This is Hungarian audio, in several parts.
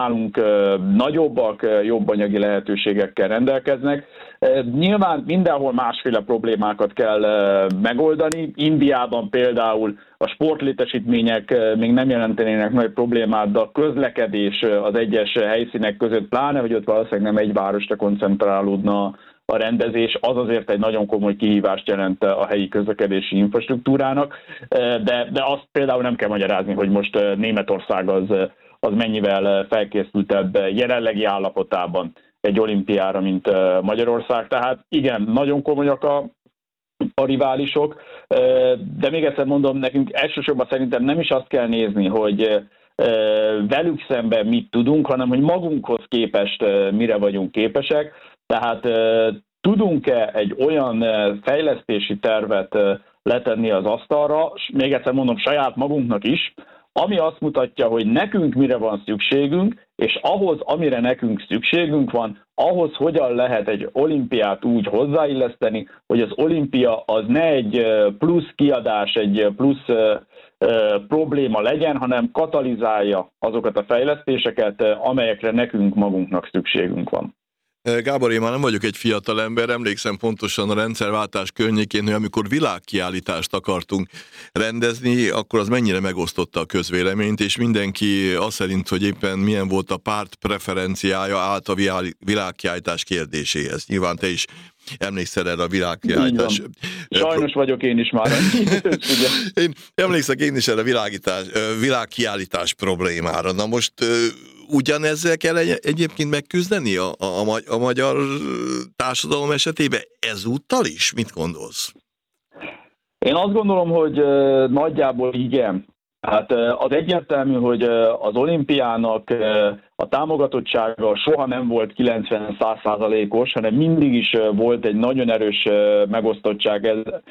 nálunk nagyobbak, jobb anyagi lehetőségekkel rendelkeznek. Nyilván mindenhol másféle problémákat kell megoldani. Indiában például a sportlétesítmények még nem jelentenének nagy problémát, de a közlekedés az egyes helyszínek között, pláne, hogy ott valószínűleg nem egy városra koncentrálódna a rendezés, az azért egy nagyon komoly kihívást jelent a helyi közlekedési infrastruktúrának, de azt például nem kell magyarázni, hogy most Németország az mennyivel felkészültebb jelenlegi állapotában egy olimpiára, mint Magyarország. Tehát igen, nagyon komolyak a riválisok, de még egyszer mondom, nekünk elsősorban szerintem nem is azt kell nézni, hogy velük szemben mit tudunk, hanem hogy magunkhoz képest mire vagyunk képesek. Tehát tudunk-e egy olyan fejlesztési tervet letenni az asztalra, és még egyszer mondom, saját magunknak is, ami azt mutatja, hogy nekünk mire van szükségünk, és ahhoz, amire nekünk szükségünk van, ahhoz hogyan lehet egy olimpiát úgy hozzáilleszteni, hogy az olimpia az ne egy plusz kiadás, egy plusz probléma legyen, hanem katalizálja azokat a fejlesztéseket, amelyekre nekünk magunknak szükségünk van. Gábor, én már nem vagyok egy fiatal ember, emlékszem pontosan a rendszerváltás környékén, hogy amikor világkiállítást akartunk rendezni, akkor az mennyire megosztotta a közvéleményt, és mindenki azt szerint, hogy éppen milyen volt a párt preferenciája állt a világkiállítás kérdéséhez. Nyilván te is emlékszel erre a világkiállítás. Sajnos vagyok én is már. Én emlékszek én is erre a világkiállítás problémára. Na most ugyanezzel kell egyébként megküzdeni a magyar társadalom esetében ezúttal is? Mit gondolsz? Én azt gondolom, hogy nagyjából igen. Hát az egyértelmű, hogy az olimpiának a támogatottsága soha nem volt 90-100%-os, hanem mindig is volt egy nagyon erős megosztottság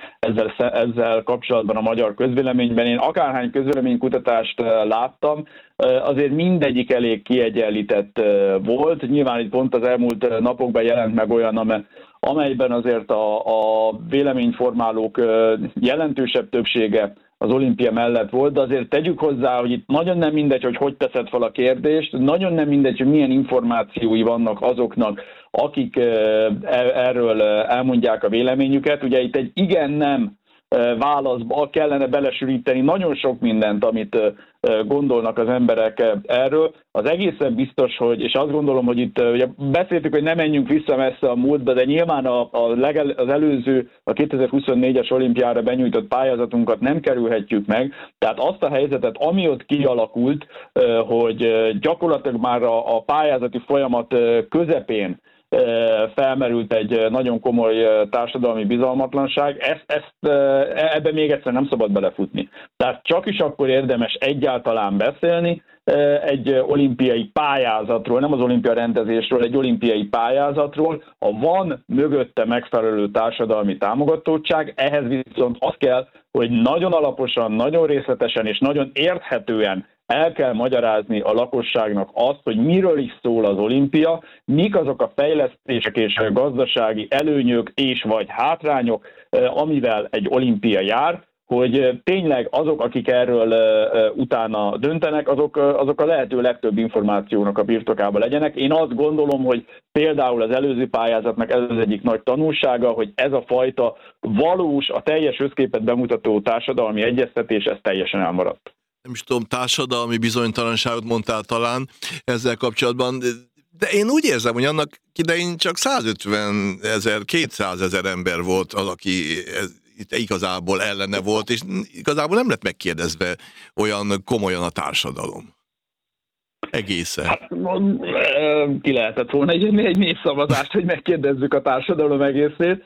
ezzel kapcsolatban a magyar közvéleményben. Én akárhány közvéleménykutatást láttam, azért mindegyik elég kiegyenlített volt. Nyilván itt pont az elmúlt napokban jelent meg olyan, amelyben azért a véleményformálók jelentősebb többsége az olimpia mellett volt, de azért tegyük hozzá, hogy itt nagyon nem mindegy, hogy teszed fel a kérdést, nagyon nem mindegy, hogy milyen információi vannak azoknak, akik erről elmondják a véleményüket. Ugye itt egy igen-nem válaszba kellene belesűríteni nagyon sok mindent, amit gondolnak az emberek erről. Az egészen biztos, hogy, és azt gondolom, hogy itt ugye beszéltük, hogy ne menjünk vissza messze a múltba, de nyilván az előző, a 2024-es olimpiára benyújtott pályázatunkat nem kerülhetjük meg. Tehát azt a helyzetet, ami ott kialakult, hogy gyakorlatilag már a pályázati folyamat közepén felmerült egy nagyon komoly társadalmi bizalmatlanság, ebbe még egyszer nem szabad belefutni. Tehát csak is akkor érdemes egyáltalán beszélni egy olimpiai pályázatról, nem az olimpia rendezésről, egy olimpiai pályázatról, ha van mögötte megfelelő társadalmi támogatottság, ehhez viszont az kell, hogy nagyon alaposan, nagyon részletesen és nagyon érthetően el kell magyarázni a lakosságnak azt, hogy miről is szól az olimpia, mik azok a fejlesztések és a gazdasági előnyök és vagy hátrányok, amivel egy olimpia jár, hogy tényleg azok, akik erről utána döntenek, azok a lehető legtöbb információnak a birtokában legyenek. Én azt gondolom, hogy például az előző pályázatnak ez az egyik nagy tanulsága, hogy ez a fajta valós, a teljes összképet bemutató társadalmi egyeztetés, ez teljesen elmaradt. Nem is tudom, társadalmi bizonytalanságot mondtál talán ezzel kapcsolatban, de én úgy érzem, hogy annak idején csak 150 000, 200 000 ember volt az, aki itt igazából ellene volt, és igazából nem lett megkérdezve olyan komolyan a társadalom. Egészen. Hát, ki lehetett volna egy népszavazást, hogy megkérdezzük a társadalom egészét.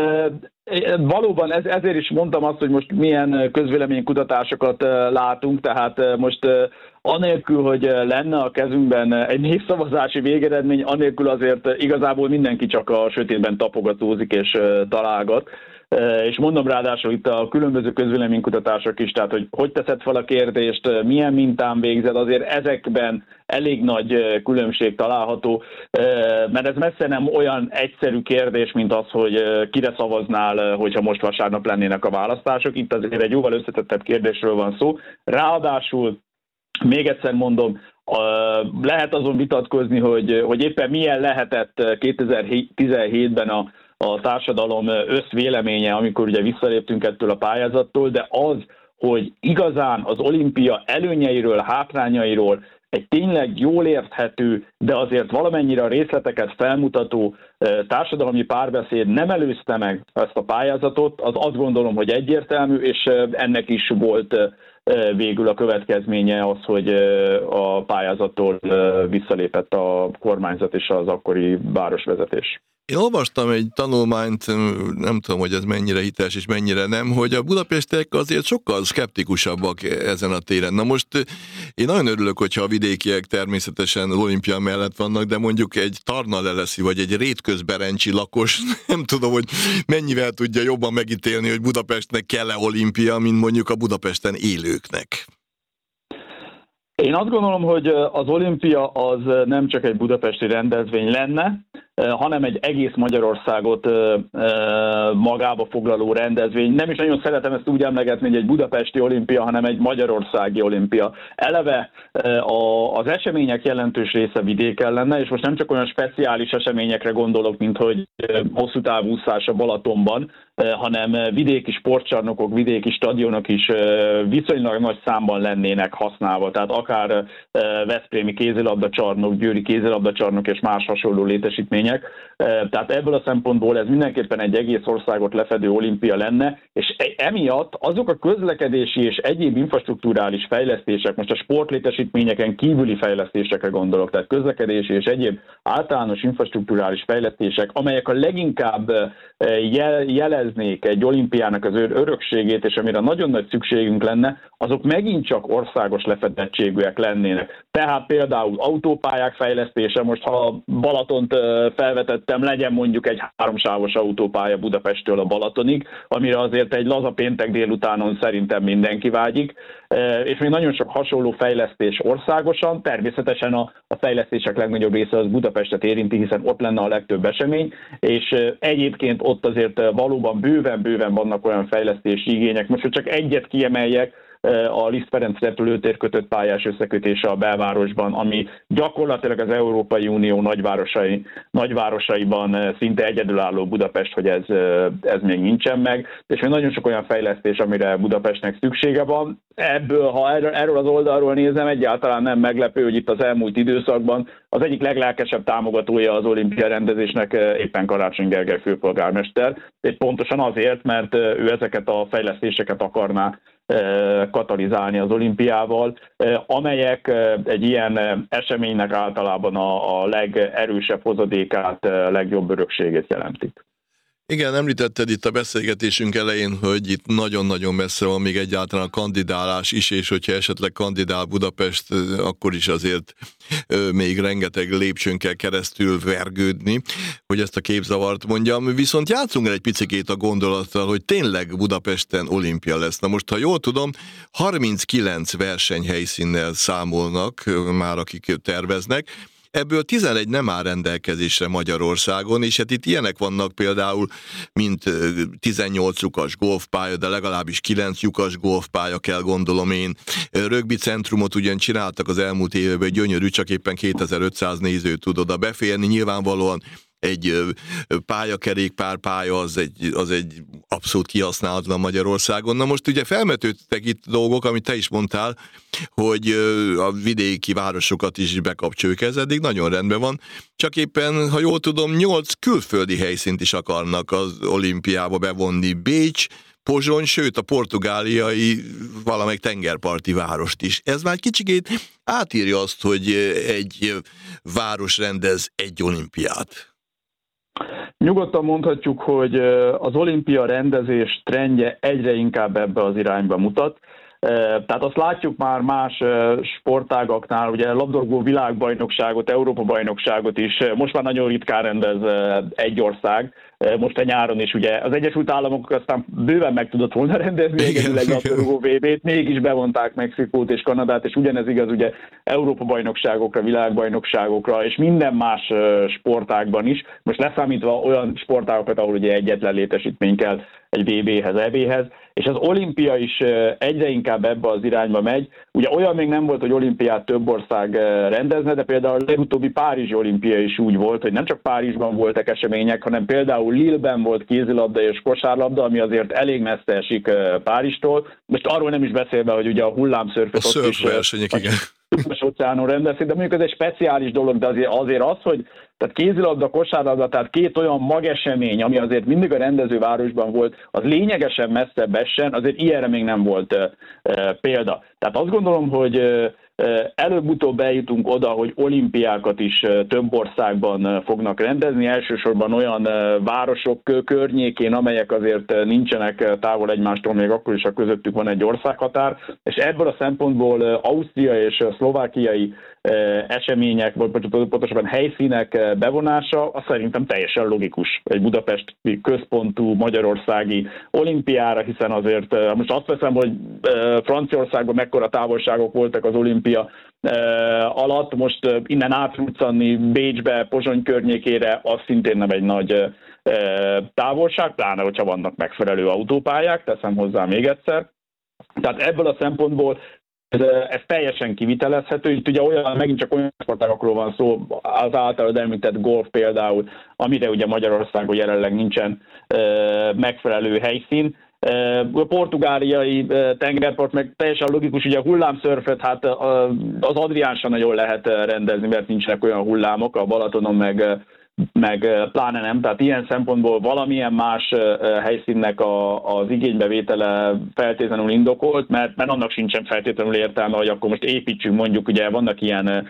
Valóban ezért is mondtam azt, hogy most milyen közvéleménykutatásokat látunk, tehát most anélkül, hogy lenne a kezünkben egy népszavazási végeredmény, anélkül azért igazából mindenki csak a sötétben tapogatózik és találgat. És mondom ráadásul itt a különböző közvéleménykutatások is, tehát hogy teszed fel a kérdést, milyen mintán végzed, azért ezekben elég nagy különbség található, mert ez messze nem olyan egyszerű kérdés, mint az, hogy kire szavaznál, hogyha most vasárnap lennének a választások. Itt azért egy jóval összetettebb kérdésről van szó. Ráadásul, még egyszer mondom, Lehet azon vitatkozni, hogy éppen milyen lehetett 2017-ben a társadalom összvéleménye, amikor ugye visszaléptünk ettől a pályázattól, de az, hogy igazán az olimpia előnyeiről, hátrányairól egy tényleg jól érthető, de azért valamennyire a részleteket felmutató társadalmi párbeszéd nem előzte meg ezt a pályázatot, az azt gondolom, hogy egyértelmű, és ennek is volt végül a következménye az, hogy a pályázattól visszalépett a kormányzat és az akkori városvezetés. Én olvastam egy tanulmányt, nem tudom, hogy ez mennyire hiteles és mennyire nem, hogy a budapestiek azért sokkal szkeptikusabbak ezen a téren. Na most én nagyon örülök, hogyha a vidékiek természetesen olimpia mellett vannak, de mondjuk egy Tarnaleleszi vagy egy Rétközberencsi lakos, nem tudom, hogy mennyivel tudja jobban megítélni, hogy Budapestnek kell-e olimpia, mint mondjuk a Budapesten élőknek. Én azt gondolom, hogy az olimpia az nem csak egy budapesti rendezvény lenne, hanem egy egész Magyarországot magába foglaló rendezvény. Nem is nagyon szeretem ezt úgy emlegetni, hogy egy budapesti olimpia, hanem egy magyarországi olimpia. Eleve az események jelentős része vidéken lenne, és most nem csak olyan speciális eseményekre gondolok, mint hogy hosszú távú úszás a Balatonban, hanem vidéki sportcsarnokok, vidéki stadionok is viszonylag nagy számban lennének használva. Tehát akár veszprémi kézilabdacsarnok, győri kézilabdacsarnok és más hasonló létesítmények. Tehát ebből a szempontból ez mindenképpen egy egész országot lefedő olimpia lenne, és emiatt azok a közlekedési és egyéb infrastrukturális fejlesztések, most a sportlétesítményeken kívüli fejlesztésekre gondolok, tehát közlekedési és egyéb általános infrastrukturális fejlesztések, amelyek a leginkább jeleznék egy olimpiának az örökségét, és amire nagyon nagy szükségünk lenne, azok megint csak országos lefedettségűek lennének. Tehát például autópályák fejlesztése, most ha Balatont felvetettem, legyen mondjuk egy 3-sávos autópálya Budapesttől a Balatonig, amire azért egy laza péntek délutánon szerintem mindenki vágyik, és még nagyon sok hasonló fejlesztés országosan, természetesen a fejlesztések legnagyobb része az Budapestet érinti, hiszen ott lenne a legtöbb esemény, és egyébként ott azért valóban bőven vannak olyan fejlesztési igények. Most, hogy csak egyet kiemeljek, a Liszt Ferenc repülőtér kötött pályás összekötése a belvárosban, ami gyakorlatilag az Európai Unió nagyvárosaiban szinte egyedülálló Budapest, hogy ez még nincsen meg, és még nagyon sok olyan fejlesztés, amire Budapestnek szüksége van. Ebből, ha erről az oldalról nézem, egyáltalán nem meglepő, hogy itt az elmúlt időszakban az egyik leglelkesebb támogatója az olimpia rendezésnek éppen Karácsony Gergely főpolgármester, és pontosan azért, mert ő ezeket a fejlesztéseket akarná katalizálni az olimpiával, amelyek egy ilyen eseménynek általában a legerősebb hozadékát, legjobb örökségét jelentik. Igen, említetted itt a beszélgetésünk elején, hogy itt nagyon-nagyon messze van még egyáltalán a kandidálás is, és hogyha esetleg kandidál Budapest, akkor is azért még rengeteg lépcsőn kell keresztül vergődni, hogy ezt a képzavart mondjam. Viszont játszunk el egy picikét a gondolattal, hogy tényleg Budapesten olimpia lesz. Na most, ha jól tudom, 39 versenyhelyszínnel számolnak már, akik terveznek, ebből 11 nem áll rendelkezésre Magyarországon, és hát itt ilyenek vannak például, mint 18 lyukas golfpálya, de legalábbis 9 lyukas golfpálya kell, gondolom én. Rögbi centrumot ugyan csináltak az elmúlt években, gyönyörű, csak éppen 2500 néző tud oda beférni, nyilvánvalóan egy pálya az egy abszolút kihasználatlan Magyarországon. Na most ugye felvetődtek itt dolgok, amit te is mondtál, hogy a vidéki városokat is bekapcsoljuk, ez eddig nagyon rendben van, csak éppen, ha jól tudom, 8 külföldi helyszínt is akarnak az olimpiába bevonni, Bécs, Pozsony, sőt a portugáliai valamelyik tengerparti várost is. Ez már kicsikét átírja azt, hogy egy város rendez egy olimpiát. Nyugodtan mondhatjuk, hogy az olimpia rendezés trendje egyre inkább ebbe az irányba mutat. Tehát azt látjuk már más sportágaknál, ugye labdarúgó világbajnokságot, Európa-bajnokságot is most már nagyon ritkán rendez egy ország. Most a nyáron is ugye az Egyesült Államok aztán bőven meg tudott volna rendezni egyedül egy labdarúgó VB-t, mégis bevonták Mexikót és Kanadát, és ugyanez igaz ugye Európa-bajnokságokra, világbajnokságokra, és minden más sportágban is. Most leszámítva olyan sportágokat, ahol ugye egyetlen létesítmény kell egy VB-hez, EB-hez, és az olimpia is egyre inkább ebbe az irányba megy. Ugye olyan még nem volt, hogy olimpiát több ország rendezne, de például a legutóbbi Párizsi olimpia is úgy volt, hogy nem csak Párizsban voltak események, hanem például Lille-ben volt kézilabda és kosárlabda, ami azért elég messze esik Párizstól. Most arról nem is beszélve, hogy ugye a hullámszörföt ott is igen. óceánon rendezik, de mondjuk ez egy speciális dolog, de azért az, hogy tehát kézilabda, kosárlabda, tehát két olyan magesemény, ami azért mindig a rendezővárosban volt, az lényegesen messzebb essen, azért ilyenre még nem volt példa. Tehát azt gondolom, hogy előbb-utóbb eljutunk oda, hogy olimpiákat is több országban fognak rendezni, elsősorban olyan városok környékén, amelyek azért nincsenek távol egymástól, még akkor is, ha közöttük van egy országhatár, és ebből a szempontból Ausztria és szlovákiai események, vagy pontosabban helyszínek bevonása, az szerintem teljesen logikus egy budapesti központú magyarországi olimpiára, hiszen azért most azt veszem, hogy Franciaországban mekkora távolságok voltak az olimpia alatt, most innen átruccanni Bécsbe, Pozsony környékére, az szintén nem egy nagy távolság, pláne, hogyha vannak megfelelő autópályák, teszem hozzá még egyszer. Tehát ebből a szempontból ez teljesen kivitelezhető. Itt ugye megint csak olyan sportágokról van szó, az általad említett golf például, amire ugye Magyarországon jelenleg nincsen megfelelő helyszín. A portugáliai tengerpart meg teljesen logikus, ugye a hullámszörföt, hát az Adriánson nagyon lehet rendezni, mert nincsenek olyan hullámok, a Balatonon meg pláne nem, tehát ilyen szempontból valamilyen más helyszínnek az igénybevétele feltétlenül indokolt, mert annak sincsen feltétlenül értelme, hogy akkor most építsünk, mondjuk ugye vannak ilyen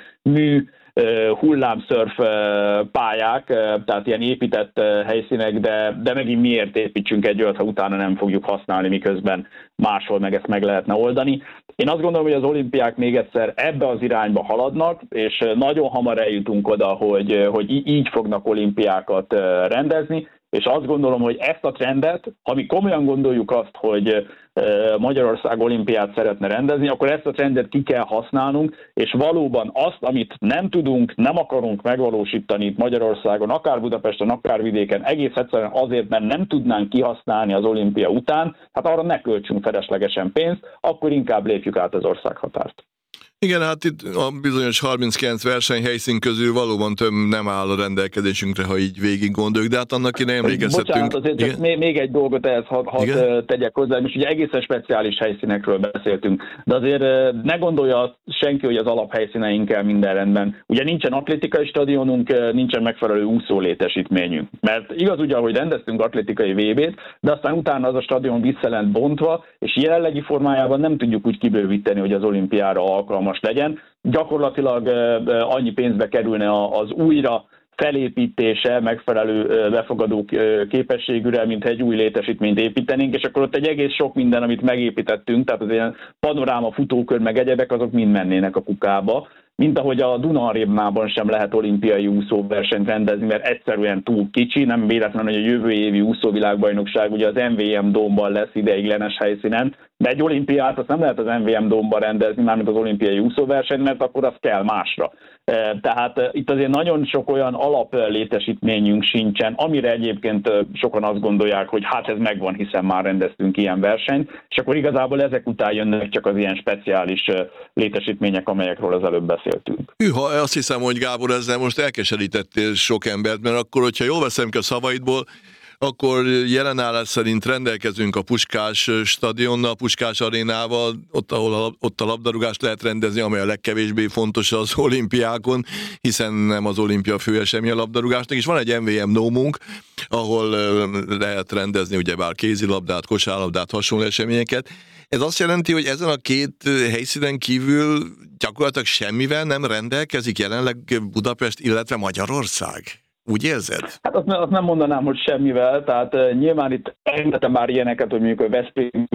hullámszörf pályák, tehát ilyen épített helyszínek, de megint miért építsünk egy olyat, ha utána nem fogjuk használni, miközben máshol meg ezt meg lehetne oldani. Én azt gondolom, hogy az olimpiák még egyszer ebbe az irányba haladnak, és nagyon hamar eljutunk oda, hogy így fognak olimpiákat rendezni, és azt gondolom, hogy ezt a trendet, ha mi komolyan gondoljuk azt, hogy Magyarország olimpiát szeretne rendezni, akkor ezt a trendet ki kell használnunk, és valóban azt, amit nem tudunk, nem akarunk megvalósítani itt Magyarországon, akár Budapesten, akár vidéken, egész egyszerűen azért, mert nem tudnánk kihasználni az olimpia után, hát arra ne költsünk feleslegesen pénzt, akkor inkább lépjük át az országhatárt. Igen, hát itt a bizonyos 39 versenyhelyszín közül valóban több nem áll a rendelkezésünkre, ha így végig gondoljuk, de hát annak én emlékezhetünk. Bocsánat, azért csak még egy dolgot ehhez hadd tegyek hozzá, most ugye egészen speciális helyszínekről beszéltünk, de azért ne gondolja senki, hogy az alaphelyszíneinkkel minden rendben. Ugye nincsen atlétikai stadionunk, nincsen megfelelő úszó létesítményünk, mert igaz ugye, hogy rendeztünk atlétikai VB-t, de aztán utána az a stadion vissza lett bontva, és jelenlegi formájában nem tudjuk úgy kibővíteni, hogy az olimpiára alkalmas legyen. Gyakorlatilag annyi pénzbe kerülne az újra felépítése megfelelő befogadó képességűre, mint egy új létesítményt építenénk, és akkor ott egy egész sok minden, amit megépítettünk, tehát az ilyen panoráma, futókör, meg egyebek, azok mind mennének a kukába. Mint ahogy a Duna-arénában sem lehet olimpiai úszóversenyt rendezni, mert egyszerűen túl kicsi, nem véletlen, hogy a jövő évi úszóvilágbajnokság ugye az MVM Dómban lesz ideiglenes helyszínen, de egy olimpiát azt nem lehet az MVM Dómban rendezni, mármint az olimpiai úszóversenyt, mert akkor az kell másra. Tehát itt azért nagyon sok olyan alaplétesítményünk sincsen, amire egyébként sokan azt gondolják, hogy hát ez megvan, hiszen már rendeztünk ilyen versenyt, és akkor igazából ezek után jönnek csak az ilyen speciális létesítmények, amelyekről az előbb beszéltünk. Hűha, azt hiszem, hogy Gábor, ezzel most elkeserítettél sok embert, mert akkor, hogyha jól veszem ki a szavaidból, akkor jelenállás szerint rendelkezünk a Puskás stadionnal, a Puskás arénával, ott a labdarúgást lehet rendezni, amely a legkevésbé fontos az olimpiákon, hiszen nem az olimpia főeseménye a labdarúgásnak, és van egy MVM Dómunk, ahol lehet rendezni ugyebár kézilabdát, kosárlabdát, hasonló eseményeket. Ez azt jelenti, hogy ezen a két helyszínen kívül gyakorlatilag semmivel nem rendelkezik jelenleg Budapest, illetve Magyarország? Úgy érzed? Hát azt nem mondanám, hogy semmivel, tehát nyilván itt említettem már ilyeneket, hogy mondjuk a Veszprém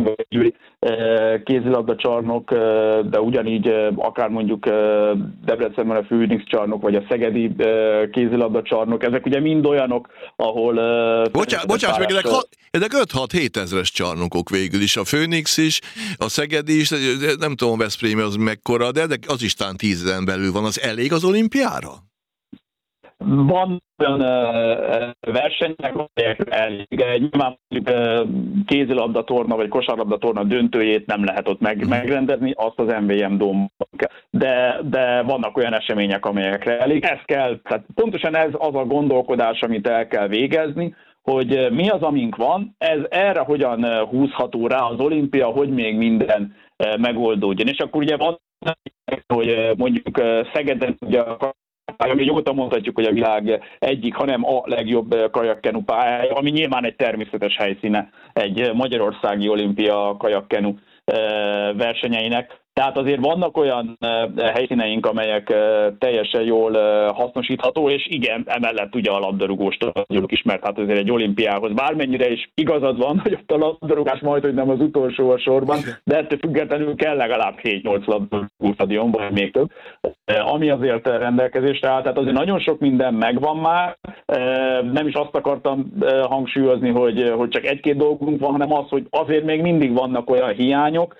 kézilabda csarnok, de ugyanígy akár mondjuk Debrecenben a Phoenix csarnok, vagy a szegedi kézilabda csarnok, ezek ugye mind olyanok, ahol... Bocsáss meg, ezek 5-6-7 ezres csarnokok végül is, a Phoenix is, a szegedi is, nem tudom, a Veszprém az mekkora, de az is talán 10 000 belül van, az elég az olimpiára? Van olyan versenyek, amelyek nyilván kézilabdatorna vagy kosárlabdatorna döntőjét nem lehet ott megrendezni, azt az MVM Dome de vannak olyan események, amelyekre elég. Ez kell, tehát pontosan ez az a gondolkodás, amit el kell végezni, hogy mi az, amink van, ez erre hogyan húzható rá az olimpia, hogy még minden megoldódjon. És akkor ugye van, hogy mondjuk Szegeden ugye ami nyugodtan mondhatjuk, hogy a világ egyik, hanem a legjobb kajakkenu pályája, ami nyilván egy természetes helyszíne egy magyarországi olimpia kajakkenu versenyeinek. Tehát azért vannak olyan helyszíneink, amelyek teljesen jól hasznosítható, és igen, emellett ugye a labdarúgóst is, mert hát azért egy olimpiához bármennyire is igazad van, hogy ott a labdarúgás majd, hogy nem az utolsó a sorban, de ettől függetlenül kell legalább 7-8 labdarúgó stadion, vagy még több, ami azért rendelkezésre áll. Tehát azért nagyon sok minden megvan már. Nem is azt akartam hangsúlyozni, hogy csak egy-két dolgunk van, hanem az, hogy azért még mindig vannak olyan hiányok,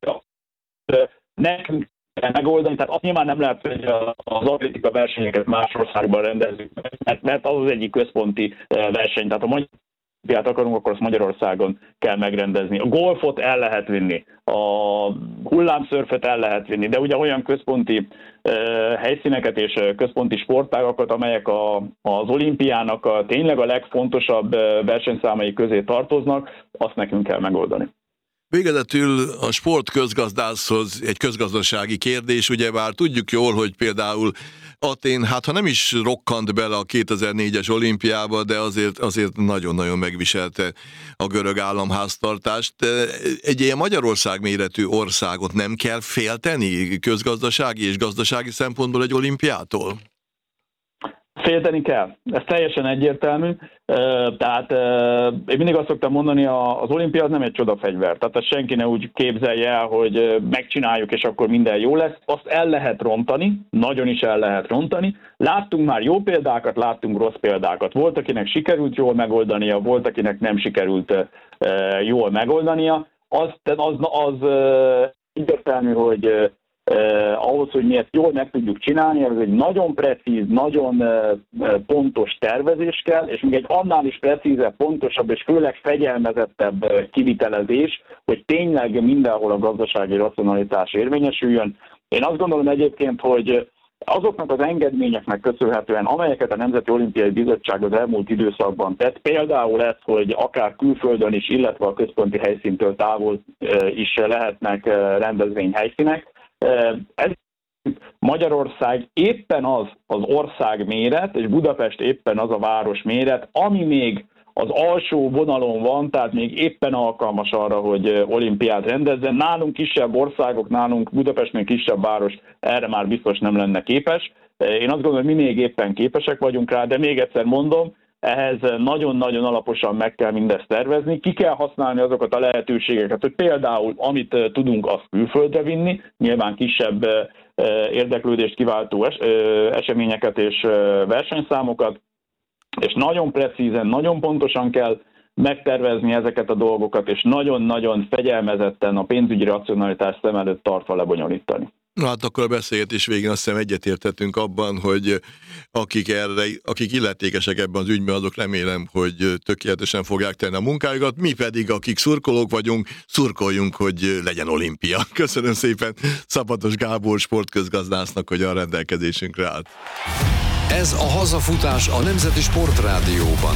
nekünk kell megoldani, tehát azt nyilván nem lehet, hogy az atlétika versenyeket más országban rendezzük, mert az egyik központi verseny, tehát a olimpiát akarunk, akkor azt Magyarországon kell megrendezni. A golfot el lehet vinni, a hullámszörföt el lehet vinni, de ugye olyan központi helyszíneket és központi sportágakat, amelyek az olimpiának tényleg a legfontosabb versenyszámai közé tartoznak, azt nekünk kell megoldani. Végezetül a sport közgazdászhoz egy közgazdasági kérdés, ugyebár tudjuk jól, hogy például Athén, hát ha nem is rokkant bele a 2004-es olimpiába, de azért nagyon-nagyon megviselte a görög államháztartást. Egy ilyen Magyarország méretű országot nem kell félteni közgazdasági és gazdasági szempontból egy olimpiától? Félteni kell. Ez teljesen egyértelmű. Tehát én mindig azt szoktam mondani, az olimpia az nem egy csodafegyver. Tehát azt senki ne úgy képzelje el, hogy megcsináljuk, és akkor minden jó lesz. Azt el lehet rontani, nagyon is el lehet rontani. Láttunk már jó példákat, láttunk rossz példákat. Volt, akinek sikerült jól megoldania, volt, akinek nem sikerült jól megoldania. Az egyértelmű, hogy ahhoz, hogy mi ezt jól meg tudjuk csinálni, ez egy nagyon precíz, nagyon pontos tervezés kell, és még egy annál is precízebb, pontosabb és főleg fegyelmezettebb kivitelezés, hogy tényleg mindenhol a gazdasági racionalitás érvényesüljön. Én azt gondolom egyébként, hogy azoknak az engedményeknek köszönhetően, amelyeket a Nemzeti Olimpiai Bizottság az elmúlt időszakban tett, például ez, hogy akár külföldön is, illetve a központi helyszíntől távol is lehetnek rendezvényhelyszínek, ez Magyarország éppen az ország méret, és Budapest éppen az a város méret, ami még az alsó vonalon van, tehát még éppen alkalmas arra, hogy olimpiát rendezzen. Nálunk kisebb országok, nálunk Budapestnél kisebb város erre már biztos nem lenne képes. Én azt gondolom, hogy mi még éppen képesek vagyunk rá, de még egyszer mondom, ehhez nagyon-nagyon alaposan meg kell mindezt tervezni. Ki kell használni azokat a lehetőségeket, hogy például amit tudunk, azt külföldre vinni, nyilván kisebb érdeklődést kiváltó eseményeket és versenyszámokat, és nagyon precízen, nagyon pontosan kell megtervezni ezeket a dolgokat, és nagyon-nagyon fegyelmezetten a pénzügyi racionalitást szem előtt tartva lebonyolítani. Na hát akkor a beszélgetés végén azt hiszem egyetértettünk abban, hogy akik illetékesek ebben az ügyben, azok remélem, hogy tökéletesen fogják tenni a munkájukat, mi pedig, akik szurkolók vagyunk, szurkoljunk, hogy legyen olimpia. Köszönöm szépen Szabados Gábor sportközgazdásznak, hogy a rendelkezésünkre állt. Ez a Hazafutás a Nemzeti Sportrádióban.